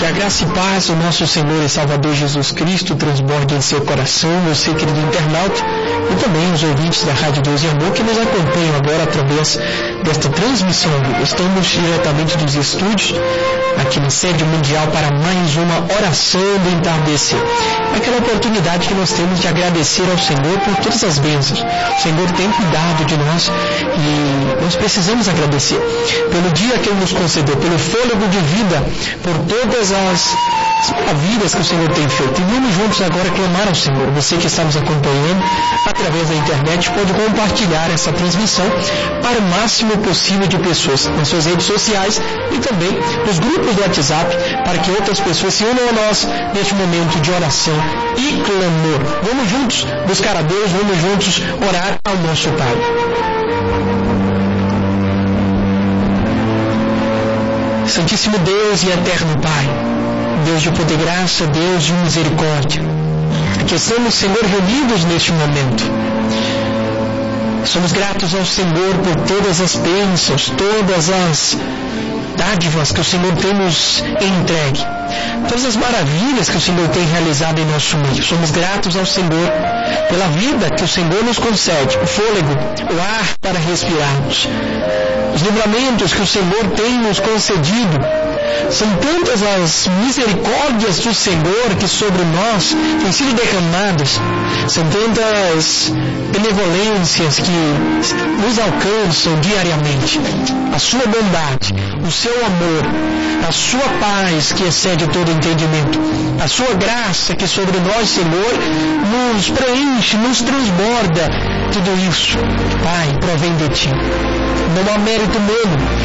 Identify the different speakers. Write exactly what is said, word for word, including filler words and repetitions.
Speaker 1: Que a graça e paz do nosso Senhor e Salvador Jesus Cristo transborde em seu coração, você, querido internauta, e também os ouvintes da Rádio Deus e Amor que nos acompanham agora através desta transmissão. Estamos diretamente dos estúdios, aqui na sede mundial, para mais uma oração do entardecer. Aquela oportunidade que nós temos de agradecer ao Senhor por todas as bênçãos. O Senhor tem cuidado de nós e nós precisamos agradecer pelo dia que Ele nos concedeu, pelo fôlego de vida, por todas as maravilhas que o Senhor tem feito. E vamos juntos agora clamar ao Senhor. Você que está nos acompanhando através da internet pode compartilhar essa transmissão para o máximo possível de pessoas nas suas redes sociais e também nos grupos do WhatsApp, para que outras pessoas se unam a nós neste momento de oração e clamor. Vamos juntos buscar a Deus, vamos juntos orar ao nosso Pai. Santíssimo Deus e eterno Pai, Deus de poder e graça, Deus de misericórdia, que estamos, Senhor, reunidos neste momento. Somos gratos ao Senhor por todas as bênçãos, todas as dádivas que o Senhor tem nos entregue, todas as maravilhas que o Senhor tem realizado em nosso meio. Somos gratos ao Senhor pela vida que o Senhor nos concede, o fôlego, o ar para respirarmos, os livramentos que o Senhor tem nos concedido. São tantas as misericórdias do Senhor que sobre nós têm sido derramadas, são tantas benevolências que nos alcançam diariamente. A sua bondade, o seu amor, a sua paz que excede todo entendimento, a sua graça que sobre nós, Senhor, nos preenche, nos transborda. Tudo isso, Pai, provém de Ti. Não há mérito humano,